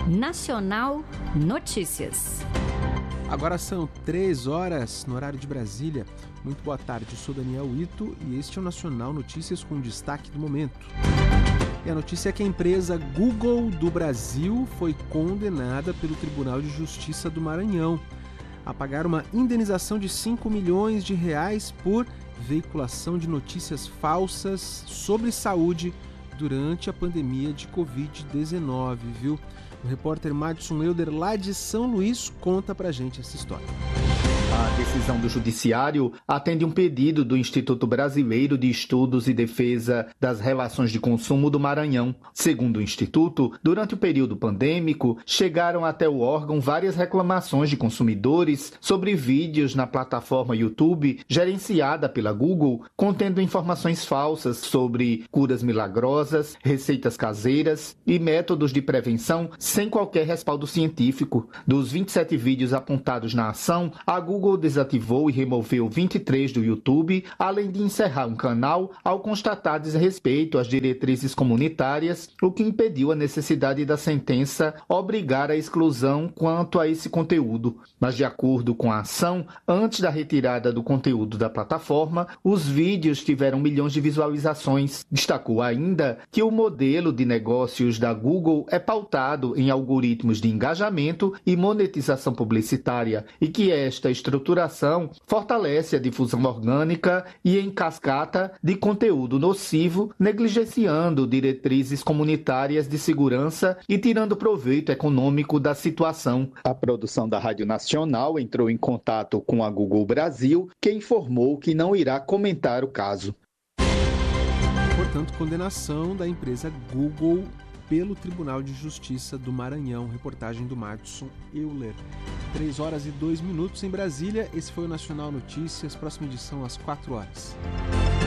Nacional Notícias. Agora são 3 horas no horário de Brasília. Muito boa tarde, eu sou Daniel Ito e este é o Nacional Notícias com destaque do momento. E a notícia é que a empresa Google do Brasil foi condenada pelo Tribunal de Justiça do Maranhão a pagar uma indenização de R$5 milhões por veiculação de notícias falsas sobre saúde durante a pandemia de Covid-19, viu? O repórter Madison Euler, lá de São Luís, conta pra gente essa história. A decisão do Judiciário atende um pedido do Instituto Brasileiro de Estudos e Defesa das Relações de Consumo do Maranhão. Segundo o Instituto, durante o período pandêmico, chegaram até o órgão várias reclamações de consumidores sobre vídeos na plataforma YouTube, gerenciada pela Google, contendo informações falsas sobre curas milagrosas, receitas caseiras e métodos de prevenção sem qualquer respaldo científico. Dos 27 vídeos apontados na ação, a Google desativou e removeu 23 do YouTube, além de encerrar um canal ao constatar desrespeito às diretrizes comunitárias, o que impediu a necessidade da sentença obrigar a exclusão quanto a esse conteúdo. Mas, de acordo com a ação, antes da retirada do conteúdo da plataforma, os vídeos tiveram milhões de visualizações. Destacou ainda que o modelo de negócios da Google é pautado em algoritmos de engajamento e monetização publicitária e que esta estruturação fortalece a difusão orgânica e em cascata de conteúdo nocivo, negligenciando diretrizes comunitárias de segurança e tirando proveito econômico da situação. A produção da Rádio Nacional entrou em contato com a Google Brasil, que informou que não irá comentar o caso. Portanto, condenação da empresa Google pelo Tribunal de Justiça do Maranhão. Reportagem do Madison Euler. 3 horas e 2 minutos em Brasília. Esse foi o Nacional Notícias. Próxima edição às 4 horas.